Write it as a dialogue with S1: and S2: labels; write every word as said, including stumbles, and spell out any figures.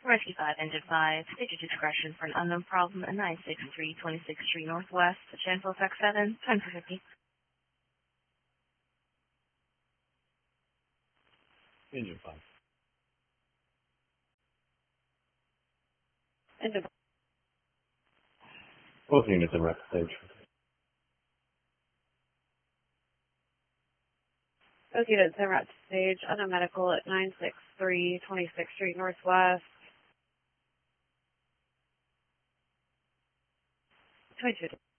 S1: Rescue five, Engine five, state your discretion for an unknown problem at nine six three twenty-sixth Street Northwest, Channel Effect seven, time for fifty.
S2: Engine five.
S1: Engine
S2: Both units in rapid stage.
S3: Both units en route to stage, unknown medical at nine six three twenty-sixth Street Northwest. twenty-two.